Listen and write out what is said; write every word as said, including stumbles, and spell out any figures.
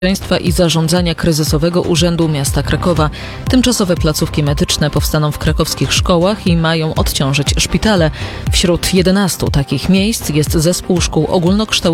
i Zarządzania Kryzysowego Urzędu Miasta Krakowa. Tymczasowe placówki medyczne powstaną w krakowskich szkołach i mają odciążyć szpitale. Wśród jedenastu takich miejsc jest zespół szkół ogólnokształcących